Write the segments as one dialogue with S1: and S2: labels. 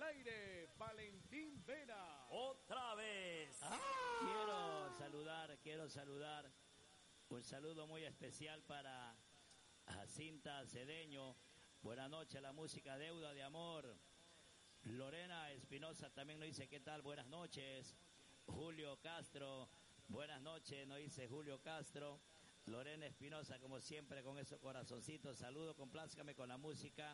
S1: aire, Valentín Vera.
S2: Otra vez. Quiero saludar. Un saludo muy especial para Jacinta Cedeño. Buenas noches, la música Deuda de Amor. Lorena Espinosa también nos dice, ¿qué tal? Buenas noches. Julio Castro, buenas noches, nos dice Julio Castro. Lorena Espinosa, como siempre, con esos corazoncitos. Saludo, complázcame con la música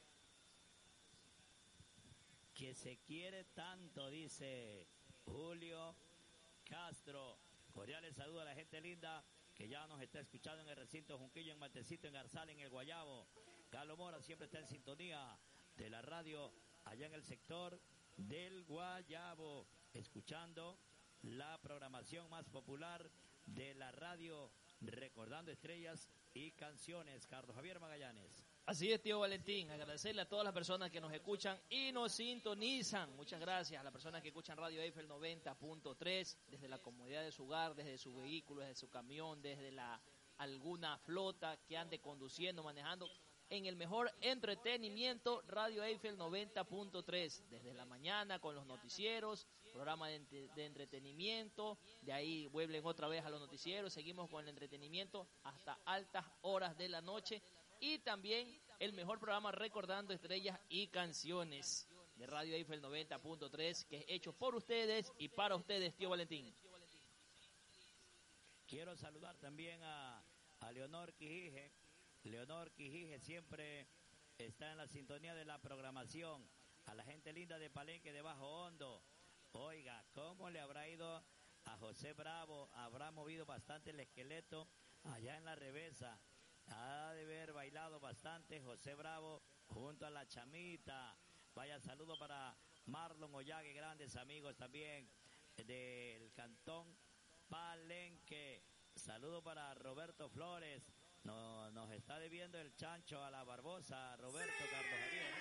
S2: que se quiere tanto, dice Julio Castro. Cordiales saludos a la gente linda que ya nos está escuchando en el recinto Junquillo, en Matecito, en Garzal, en el Guayabo. Carlos Mora siempre está en sintonía de la radio allá en el sector del Guayabo, escuchando la programación más popular de la radio, recordando estrellas y canciones. Carlos Javier Magallanes.
S3: Así es, tío Valentín, agradecerle a todas las personas que nos escuchan y nos sintonizan. Muchas gracias a las personas que escuchan Radio Eiffel 90.3 desde la comodidad de su hogar, desde su vehículo, desde su camión, desde alguna flota que ande conduciendo, manejando. En el mejor entretenimiento, Radio Eiffel 90.3, desde la mañana con los noticieros, programa de entretenimiento, de ahí vuelven otra vez a los noticieros, seguimos con el entretenimiento hasta altas horas de la noche, y también el mejor programa recordando estrellas y canciones de Radio Eiffel 90.3, que es hecho por ustedes y para ustedes, tío Valentín.
S2: Quiero saludar también a Leonor Quijije. Leonor Quijije siempre está en la sintonía de la programación. A la gente linda de Palenque de Bajo Hondo. Oiga, ¿cómo le habrá ido a José Bravo? Habrá movido bastante el esqueleto allá en la Revesa. Ha de haber bailado bastante José Bravo junto a la Chamita. Vaya saludo para Marlon Ollague, grandes amigos también del Cantón Palenque. Saludo para Roberto Flores. Nos está debiendo el chancho a la Barbosa, Roberto. Carlos Javier.